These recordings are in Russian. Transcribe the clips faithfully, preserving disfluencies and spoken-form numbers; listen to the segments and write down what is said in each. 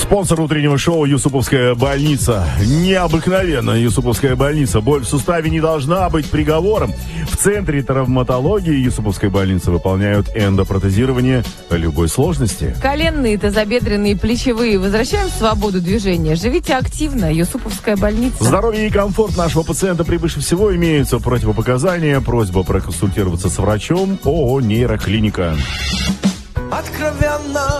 Спонсор утреннего шоу «Юсуповская больница». Необыкновенная «Юсуповская больница». Боль в суставе не должна быть приговором. В Центре травматологии «Юсуповской больницы» выполняют эндопротезирование любой сложности. Коленные, тазобедренные, плечевые. Возвращаем свободу движения. Живите активно. «Юсуповская больница». Здоровье и комфорт нашего пациента превыше всего. Имеются противопоказания. Просьба проконсультироваться с врачом. ООО «Нейроклиника». Откровенно,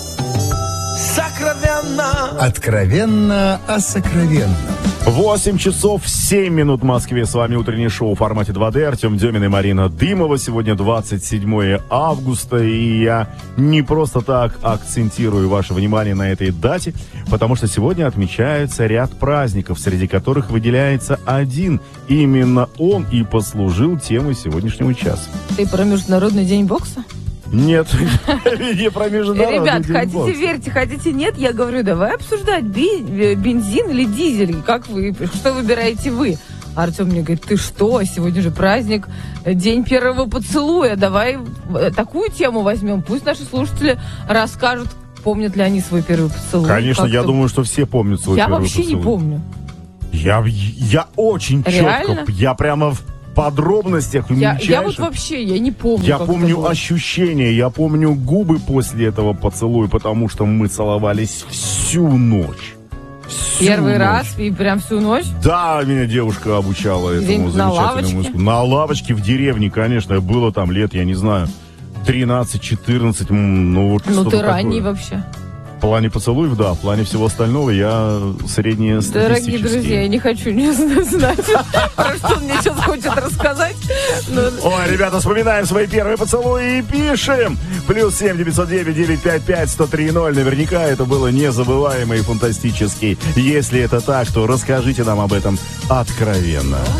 сокровенно. Откровенно о сокровенном. восемь часов семь минут в Москве. С вами утреннее шоу в формате два дэ. Артем Демин и Марина Дымова. Сегодня двадцать седьмое августа. И я не просто так акцентирую ваше внимание на этой дате, потому что сегодня отмечается ряд праздников, среди которых выделяется один. Именно он и послужил темой сегодняшнего часа. Ты про Международный день бокса? Нет, не про международный Ребят, день хотите бокса. верьте, хотите нет, я говорю, давай обсуждать би- бензин или дизель. Как вы, что выбираете вы? Артем мне говорит, ты что, сегодня же праздник, день первого поцелуя, давай такую тему возьмем. Пусть наши слушатели расскажут, помнят ли они свой первый поцелуй. Конечно, Как я то... думаю, что все помнят свой Я первый вообще поцелуй. не помню. Я, я очень Реально? четко, я прямо в подробностях, в Я, мельчайших. я вот вообще, я не помню. Я как помню это было. ощущения, я помню губы после этого поцелуя, потому что мы целовались всю ночь. Всю Первый ночь. раз и прям всю ночь? Да, меня девушка обучала этому Где-нибудь на замечательному лавочке? искусству. На лавочке в деревне, конечно, было там лет, я не знаю, тринадцать-четырнадцать, ну вот Ну что-то ты такое. ранний вообще. В плане поцелуев, да, в плане всего остального я среднестатистический. Дорогие друзья, я не хочу не знать, про что он мне сейчас хочет рассказать. но- Ой, ребята, вспоминаем свои первые поцелуи и пишем. Плюс семь девятьсот девять девятьсот пятьдесят пять сто три ноль. Наверняка это было незабываемо и фантастически. Если это так, то расскажите нам об этом откровенно.